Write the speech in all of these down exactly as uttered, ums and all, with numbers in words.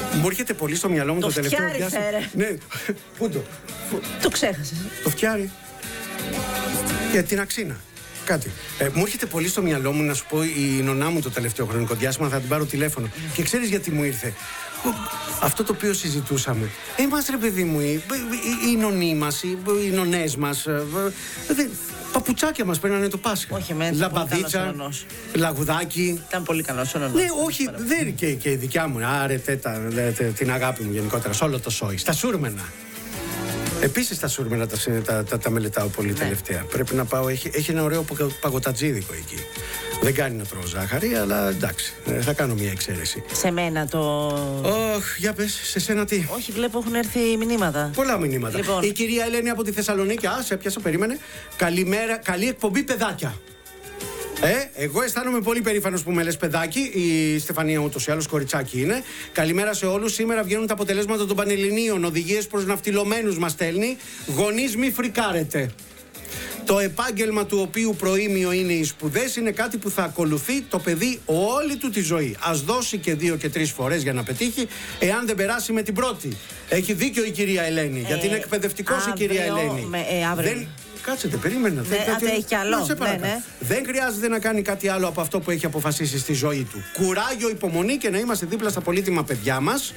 Μου έρχεται πολύ στο μυαλό μου το, το τελευταίο διάστημα. Ναι, πού το. Το ξέχασες. Το φτιάρι. Για την αξίνα. Κάτι. Ε, μου έρχεται πολύ στο μυαλό μου να σου πω η νονά μου το τελευταίο χρονικό διάστημα, θα την πάρω τηλέφωνο. Mm. Και ξέρεις γιατί μου ήρθε. Αυτό το οποίο συζητούσαμε. Εμάς ρε παιδί μου, οι, οι, οι νονοί μας, οι, οι νονές μας, παπουτσάκια μας παίρνανε το Πάσχα. Όχι, εμένα λαμπαδίτσα, λαγουδάκι. Ήταν πολύ καλός ο νονός. Ναι, όχι, δεν και, και η δικιά μου. Άρε, τέτα, την αγάπη μου γενικότερα, σε όλο το σόι. Στα σούρμενα. Επίσης τα σούρμενα τα, τα, τα, τα μελετάω πολύ ναι. τελευταία. Πρέπει να πάω, έχει, έχει ένα ωραίο παγωτατζίδικο εκεί. Δεν κάνει να τρώω ζάχαρη, αλλά εντάξει, θα κάνω μια εξαίρεση. Σε μένα το... Ωχ, για πες, σε σένα τι. Όχι, βλέπω έχουν έρθει μηνύματα. Πολλά μηνύματα. Λοιπόν. Η κυρία Ελένη από τη Θεσσαλονίκη, α, σε έπιασα, περίμενε. Καλημέρα, καλή εκπομπή παιδάκια. Ε, εγώ αισθάνομαι πολύ περήφανος που με λες παιδάκι. Η Στεφανία ούτως ή άλλως κοριτσάκι είναι. Καλημέρα σε όλους. Σήμερα βγαίνουν τα αποτελέσματα των Πανελληνίων. Οδηγίες προς ναυτιλωμένους μας στέλνει. Γονείς μη φρικάρετε. Το επάγγελμα του οποίου προήμιο είναι οι σπουδές είναι κάτι που θα ακολουθεί το παιδί όλη του τη ζωή. Ας δώσει και δύο και τρεις φορές για να πετύχει, εάν δεν περάσει με την πρώτη. Έχει δίκιο η κυρία Ελένη, ε, γιατί είναι εκπαιδευτικός η κυρία Ελένη. Με, ε, αύριο. Δεν... Κάτσετε, περίμενα. Ναι, δεν έχει κι άλλο. Ναι, ναι. Δεν χρειάζεται να κάνει κάτι άλλο από αυτό που έχει αποφασίσει στη ζωή του. Κουράγιο, υπομονή και να είμαστε δίπλα στα πολύτιμα παιδιά μας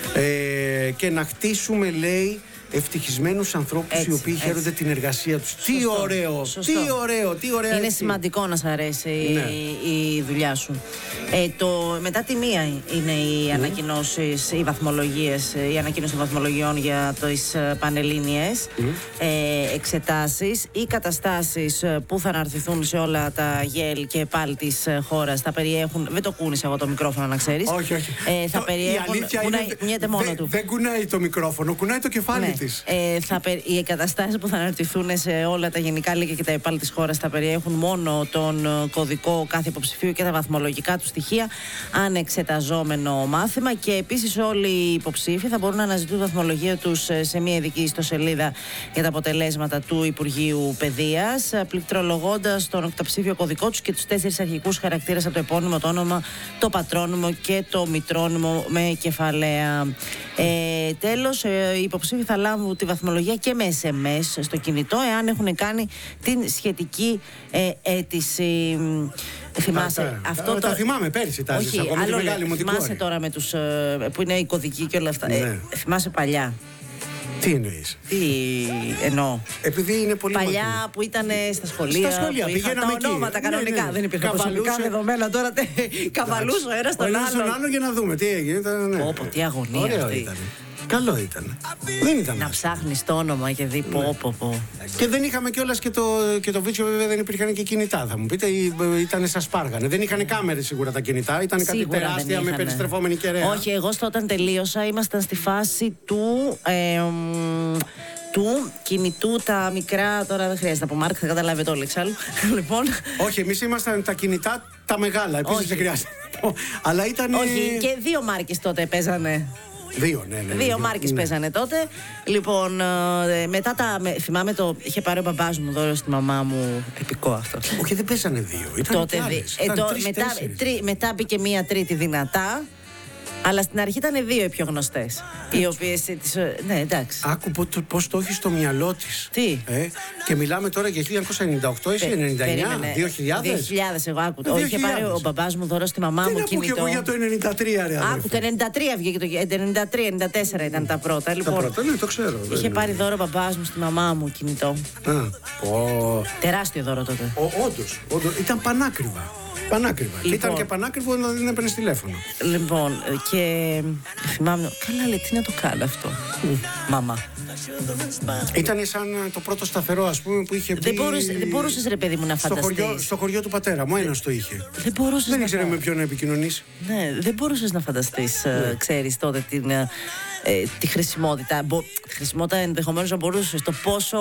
ε, και να χτίσουμε, λέει, ευτυχισμένους ανθρώπους έτσι, οι οποίοι έτσι. χαίρονται την εργασία τους. Σωστό, τι ωραίο, σωστό. τι ωραίο, τι ωραία. Είναι έτσι. σημαντικό να σ' αρέσει ναι. η, η δουλειά σου. Ε, το, μετά τη μία είναι οι mm. ανακοινώσεις, οι βαθμολογίες, η ανακοίνωση των βαθμολογιών για τις πανελλήνιες mm. ε, εξετάσεις. Οι καταστάσεις που θα αναρτηθούν σε όλα τα γέλ και πάλι της χώρας θα περιέχουν. Δεν το κούνησε εγώ το μικρόφωνο, να ξέρεις. Όχι, όχι. Ε, θα το, περιέχουν. Κουνάει, είναι, μόνο δε, του. Δεν κουνάει το μικρόφωνο, κουνάει το κεφάλι ναι. της. Ε, θα, οι εγκαταστάσεις που θα αναρτηθούν σε όλα τα γενικά λίγα και τα υπάλληλα της χώρας θα περιέχουν μόνο τον κωδικό κάθε υποψηφίου και τα βαθμολογικά του στοιχεία, ανεξεταζόμενο μάθημα, και επίσης όλοι οι υποψήφοι θα μπορούν να αναζητούν βαθμολογία τους σε μια ειδική ιστοσελίδα για τα αποτελέσματα του Υπουργείου Παιδείας, πληκτρολογώντας τον οκταψήφιο κωδικό τους και τους τέσσερις αρχικούς χαρακτήρες από το επώνυμο, το όνομα, το πατρόνυμο και το μητρόνυμο με κεφαλαία. Ε, τέλος, ε, οι υποψήφοι θα λάβουν τη βαθμολογία και με ες εμ ες στο κινητό, εάν έχουν κάνει την σχετική ε, αίτηση. Θυμάσαι τα, αυτό τα, το... τα θυμάμαι πέρσι τα όχι, ακόμα άλλο, τη μεγάλη μου την κόρη. Θυμάσαι τώρα με τους ε, που είναι οι κωδικοί και όλα αυτά. Ναι. Ε, θυμάσαι παλιά. Τι εννοείς? Τι εννοώ? Επειδή είναι πολύ παλιά μακρύ. που ήταν στα σχολεία. Στα σχολεία πηγαίναμε εκεί. Τα ονόματα κανονικά. Ναι, ναι. Δεν υπήρχαν προσωπικά δεδομένα τώρα. Καβαλούσε ο ένας τον άλλον. Ο ένας τον άλλον για να δούμε τι έγινε. Ναι. Όπο, τι αγωνία. Ωραίο αυτή. Ήταν. Καλό ήταν. Δεν ήταν. Να ψάχνεις το όνομα και δει πω, πω, πω. Και δεν είχαμε κιόλας και το, και το βίτσιο, βέβαια δεν υπήρχαν και κινητά. Θα μου πείτε, ήταν σαν σπάργανε. Δεν είχαν κάμερες σίγουρα τα κινητά. Ήταν κάτι τεράστια με περιστρεφόμενη κεραία. Όχι, εγώ στο όταν τελείωσα ήμασταν στη φάση του. Ε, του κινητού, τα μικρά. Τώρα δεν χρειάζεται να πω μάρκα, θα καταλάβετε όλοι εξάλλου. Λοιπόν. Όχι, εμείς ήμασταν τα κινητά τα μεγάλα. Επίσης δεν χρειάζεται. Αλλά ήταν. Όχι, και δύο μάρκες τότε παίζανε. Δύο, ναι, ναι. Δύο μάρκες ναι. παίζανε τότε. Λοιπόν, ε, μετά τα. Με, θυμάμαι το. Είχε πάρει ο μπαμπάς μου δώρο στη μαμά μου. Επικό αυτό. Όχι, δεν παίζανε δύο. Ήταν τότε, άλλες. Ε, ήταν το, τρεις, μετά, τρι, μετά μπήκε μία τρίτη δυνατά. Αλλά στην αρχή ήταν δύο οι πιο γνωστές. Οι οποίες. Ναι, εντάξει. Άκου πώς το έχει στο μυαλό της. Τι. Ε, και μιλάμε τώρα για χίλια εννιακόσια ενενήντα οκτώ, εσύ ενενήντα εννιά, δύο χιλιάδες. δύο χιλιάδες εγώ άκου. Όχι, είχε πάρει ο μπαμπάς μου δώρο στη μαμά μου κινητό. Τι να πω και εγώ για το ενενήντα τρία, ρε αδερφέ. Άκου, το ενενήντα τρία βγήκε το ενενήντα τρία ενενήντα τέσσερα ήταν τα πρώτα. Λοιπόν, τα πρώτα, ναι, το ξέρω. Είχε πάρει δώρο ο μπαμπάς μου στη μαμά μου κινητό. Α, τεράστιο δώρο τότε. Όντως, ήταν πανάκριβα. Πανάκριβα. Λοιπόν, και ήταν και πανάκριβο να δεν έπαιρνε τηλέφωνο. Λοιπόν, και θυμάμαι. Καλά, λέει, τι να το κάνω αυτό. Mm. Μαμά. Ήταν σαν το πρώτο σταθερό, ας πούμε, που είχε πει. Δεν μπορούσες, δεν μπορούσες ρε παιδί μου, να φανταστείς. Στο χωριό, στο χωριό του πατέρα μου, ένας το είχε. Δεν μπορούσες. Δεν να ήξερε φα... με ποιον να επικοινωνήσει. Ναι, δεν μπορούσες να φανταστείς, ναι. ξέρεις τότε την, ε, τη χρησιμότητα. Μπο... Τη χρησιμότητα ενδεχομένως να μπορούσες. Το πόσο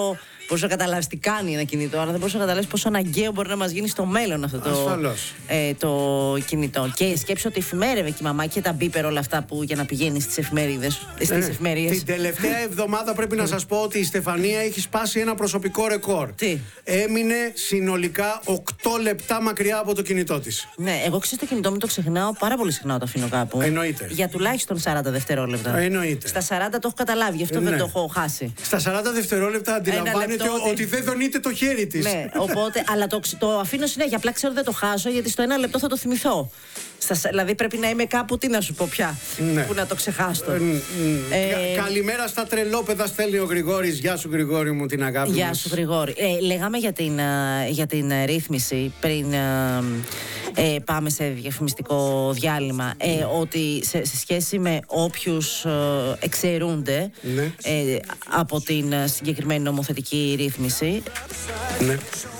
μπορούσε να καταλάβει τι κάνει ένα κινητό, αλλά δεν μπορούσε να καταλάβει πόσο αναγκαίο μπορεί να μας γίνει στο μέλλον αυτό το, ε, το κινητό. Και σκέψω ότι εφημέρευε και η μαμά και τα μπίπερ όλα αυτά που για να πηγαίνει στις εφημερίδες. Στις ναι. εφημερίες. Την τελευταία εβδομάδα πρέπει να σας πω ότι η Στεφανία έχει σπάσει ένα προσωπικό ρεκόρ. Τι? Έμεινε συνολικά οκτώ λεπτά μακριά από το κινητό της. Ναι, εγώ ξέρω το κινητό μου το ξεχνάω πάρα πολύ συχνά όταν το αφήνω κάπου. Εννοείται. Για τουλάχιστον σαράντα δευτερόλεπτα. Εννοείται. Στα σαράντα το έχω καταλάβει, γι' αυτό ναι. δεν το έχω χάσει. Στα σαράντα δευτερόλεπτα αντιλαμβάνεται ότι... ότι δεν δονείται το χέρι της. Ναι, οπότε, αλλά το, το αφήνω συνέχεια. Απλά ξέρω δεν το χάσω γιατί στο ένα λεπτό θα το θυμηθώ. Στα, δηλαδή πρέπει να είμαι κάπου, τι να σου πω πια, ναι. που να το ξεχάσω. Ε, ε, καλημέρα στα τρελόπεδα, στέλνει ο Γρηγόρης. Γεια σου Γρηγόρη μου, την αγάπη Γεια μας. σου Γρηγόρη. Ε, λέγαμε για την, για την ρύθμιση πριν ε, πάμε σε διαφημιστικό διάλειμμα, ε, ότι σε, σε σχέση με όποιους ε, εξαιρούνται ναι. ε, από την συγκεκριμένη νομοθετική ρύθμιση, ναι.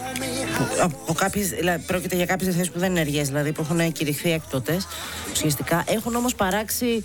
από κάποιες, δηλαδή, πρόκειται για κάποιες ευθύνες που δεν είναι ενεργές, δηλαδή που έχουν κηρυχθεί έκτοτες ουσιαστικά, έχουν όμως παράξει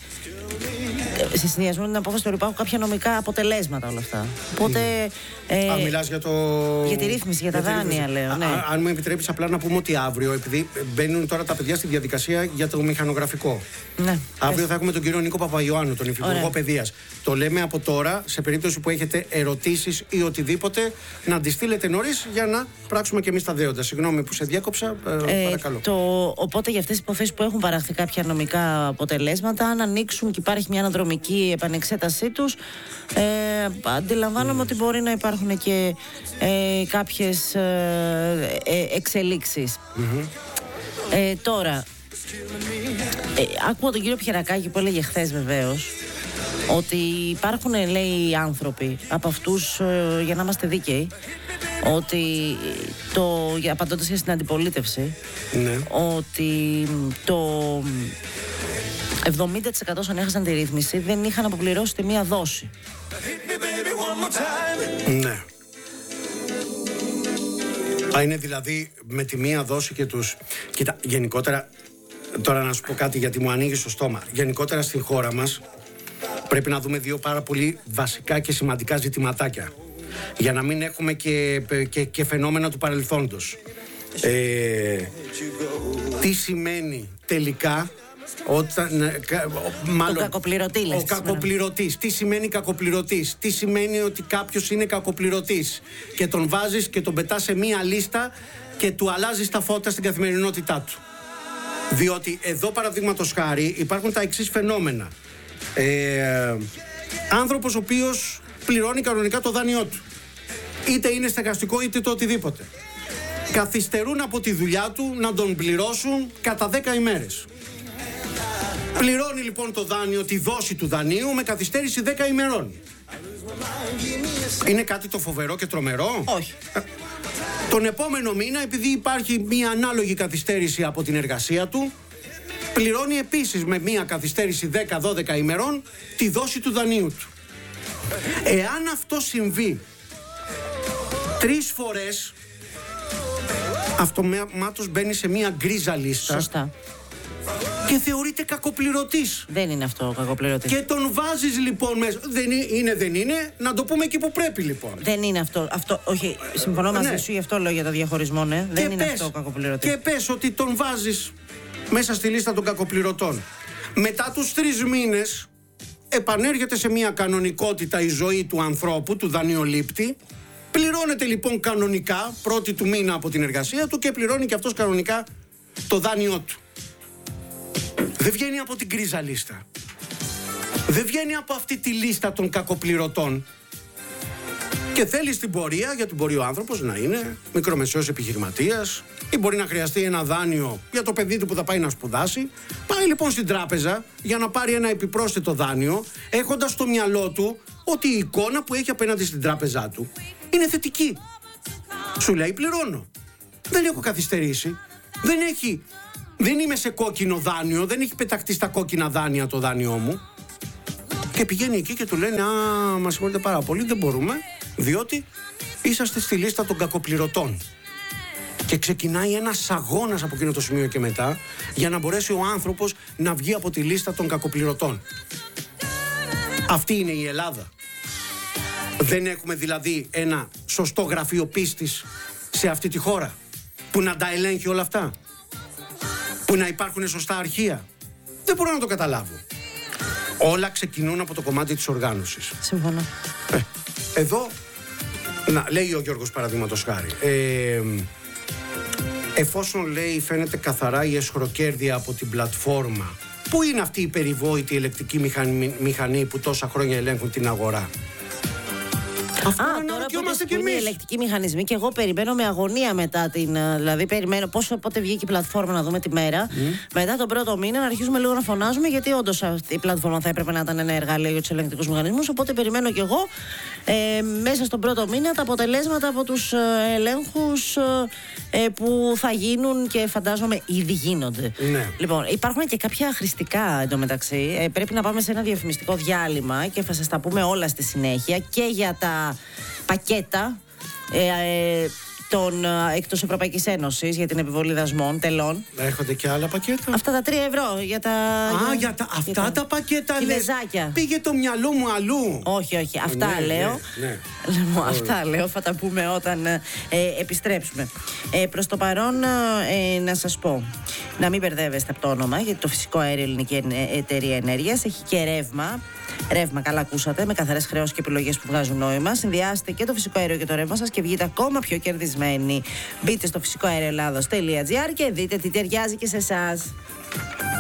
σε συνδυασμό με την απόφαση του υπάρχουν κάποια νομικά αποτελέσματα όλα αυτά. Οπότε. Ε, Α, μιλάς για το. Για τη ρύθμιση, για, για τα δάνεια, λέω. Ναι. Α, αν μου επιτρέπεις απλά να πούμε ότι αύριο, επειδή μπαίνουν τώρα τα παιδιά στη διαδικασία για το μηχανογραφικό. Ναι. Αύριο πες. θα έχουμε τον κύριο Νίκο Παπαϊωάννου, τον Υφυπουργό Παιδείας. Το λέμε από τώρα, σε περίπτωση που έχετε ερωτήσεις ή οτιδήποτε, να τις στείλετε νωρίς για να πράξουμε και εμείς τα δέοντα. Συγγνώμη που σε διάκοψα, ε, παρακαλώ. Το, οπότε για αυτές τις υποθέσεις που έχουν παραχθεί κάποια νομικά αποτελέσματα, αν ανοίξουν και υπάρχει μια αναδρομική επανεξέτασή τους, ε, αντιλαμβάνομαι mm. ότι μπορεί να υπάρχουν και ε, κάποιες ε, ε, εξελίξεις. Mm-hmm. Ε, τώρα, ε, άκουγα τον κύριο Πιερακάκη που έλεγε χθες βεβαίως ότι υπάρχουν, λέει, άνθρωποι από αυτούς, ε, για να είμαστε δίκαιοι, ότι το, απαντώντας για στην αντιπολίτευση, ναι. ότι το εβδομήντα τοις εκατό όσων έχασαν τη ρύθμιση δεν είχαν αποπληρώσει τη μία δόση. Ναι. Α, είναι δηλαδή με τη μία δόση και τους... Κοίτα, γενικότερα, τώρα να σου πω κάτι γιατί μου ανοίγει το στόμα. Γενικότερα στην χώρα μας πρέπει να δούμε δύο πάρα πολύ βασικά και σημαντικά ζητηματάκια. Για να μην έχουμε και, και, και φαινόμενα του παρελθόντος. Ε, τι σημαίνει τελικά όταν, μάλλον, ο κακοπληρωτή, λες, ο κακοπληρωτής. Τι σημαίνει κακοπληρωτής? Τι σημαίνει ότι κάποιος είναι κακοπληρωτής και τον βάζεις και τον πετάς σε μία λίστα και του αλλάζεις τα φώτα στην καθημερινότητά του? Διότι εδώ, παραδείγματος χάρη, υπάρχουν τα εξής φαινόμενα. Ε, άνθρωπος ο οποίος πληρώνει κανονικά το δάνειό του, είτε είναι στεγαστικό είτε το οτιδήποτε, καθυστερούν από τη δουλειά του να τον πληρώσουν κατά δέκα ημέρες. Πληρώνει λοιπόν το δάνειο, τη δόση του δανείου, με καθυστέρηση δέκα ημερών. Είναι κάτι το φοβερό και τρομερό? Όχι. Τον επόμενο μήνα, επειδή υπάρχει μια ανάλογη καθυστέρηση από την εργασία του, πληρώνει επίσης με μια καθυστέρηση δέκα με δώδεκα ημερών τη δόση του δανείου του. Εάν αυτό συμβεί τρεις φορές, αυτομάτως μπαίνει σε μια γκρίζα λίστα. Σωστά. Και θεωρείται κακοπληρωτής. Δεν είναι αυτό ο κακοπληρωτής. Και τον βάζεις λοιπόν μέσα. Δεν είναι, δεν είναι, να το πούμε εκεί που πρέπει λοιπόν. Δεν είναι αυτό. αυτό όχι, συμφωνώ μαζί ναι. σου, γι' αυτό λέω για το διαχωρισμό, ναι. Δεν είναι πες, αυτό ο κακοπληρωτής. Και πες ότι τον βάζεις μέσα στη λίστα των κακοπληρωτών. Μετά τους τρεις μήνες επανέρχεται σε μια κανονικότητα η ζωή του ανθρώπου, του δανειολήπτη. Πληρώνεται λοιπόν κανονικά πρώτη του μήνα από την εργασία του και πληρώνει και αυτός κανονικά το δάνειό του. Δεν βγαίνει από την γκρίζα λίστα. Δεν βγαίνει από αυτή τη λίστα των κακοπληρωτών. Και θέλει στην πορεία, γιατί μπορεί ο άνθρωπος να είναι μικρομεσαίος επιχειρηματίας ή μπορεί να χρειαστεί ένα δάνειο για το παιδί του που θα πάει να σπουδάσει. Πάει λοιπόν στην τράπεζα για να πάρει ένα επιπρόσθετο δάνειο, έχοντας στο μυαλό του ότι η εικόνα που έχει απέναντι στην τράπεζά του είναι θετική. Σου λέει πληρώνω. Δεν έχω καθυστερήσει. Δεν έχει... Δεν είμαι σε κόκκινο δάνειο, δεν έχει πεταχτεί στα κόκκινα δάνεια το δάνειό μου. Και πηγαίνει εκεί και του λένε «Α, μας συγχωρείτε πάρα πολύ, δεν μπορούμε, διότι είσαστε στη λίστα των κακοπληρωτών». Και ξεκινάει ένας αγώνας από εκείνο το σημείο και μετά για να μπορέσει ο άνθρωπος να βγει από τη λίστα των κακοπληρωτών. Αυτή είναι η Ελλάδα. Δεν έχουμε δηλαδή ένα σωστό γραφείο πίστης σε αυτή τη χώρα που να τα ελέγχει όλα αυτά, που να υπάρχουν σωστά αρχεία? Δεν μπορώ να το καταλάβω. Όλα ξεκινούν από το κομμάτι της οργάνωσης. Συμφωνώ. Ε, εδώ, να, λέει ο Γιώργος παραδείγματος χάρη, ε, εφόσον λέει φαίνεται καθαρά η εσχροκέρδεια από την πλατφόρμα, πού είναι αυτή η περιβόητη ελεκτική μηχανή, μηχανή που τόσα χρόνια ελέγχουν την αγορά? Αυτό Α, τώρα που είναι οι ελεκτικοί μηχανισμοί και εγώ περιμένω με αγωνία μετά την. Δηλαδή, περιμένω πόσο πότε βγήκε η πλατφόρμα να δούμε τη μέρα. Mm. Μετά τον πρώτο μήνα να αρχίσουμε λίγο να φωνάζουμε, γιατί όντως αυτή η πλατφόρμα θα έπρεπε να ήταν ένα εργαλείο για τους ελεγκτικούς μηχανισμούς. Οπότε περιμένω κι εγώ ε, μέσα στον πρώτο μήνα τα αποτελέσματα από τους ε, ελέγχους ε, που θα γίνουν και φαντάζομαι ήδη γίνονται. Ναι. Λοιπόν, υπάρχουν και κάποια χρηστικά εντωμεταξύ. Ε, πρέπει να πάμε σε ένα διαφημιστικό διάλειμμα και θα σας τα πούμε όλα στη συνέχεια και για τα πακέτα ε, ε, των, εκτός Ευρωπαϊκής Ένωσης για την επιβολή δασμών, τελών. Έρχονται και άλλα πακέτα. Αυτά τα τρία ευρώ για τα. Α, για, για τα, για αυτά τα, τα πακέτα λες. Βεζάκια. Πήγε το μυαλό μου αλλού. Όχι, όχι. Αυτά ναι, λέω. Ναι, ναι. Λοιπόν, αυτά λέω. Θα τα πούμε όταν ε, επιστρέψουμε. Ε, προς το παρόν, ε, να σας πω. Να μην μπερδεύεστε από το όνομα, γιατί το Φυσικό Αέριο Ελληνική Εταιρεία Ενέργειας έχει και ρεύμα. Ρεύμα, καλά ακούσατε, με καθαρές χρεώσεις και επιλογές που βγάζουν νόημα. Συνδυάστε και το φυσικό αέριο και το ρεύμα σας και βγείτε ακόμα πιο κερδισμένοι. Μπείτε στο φυσικό αέριο ελλάδος τελεία τζι άρ και δείτε τι ταιριάζει και σε εσάς.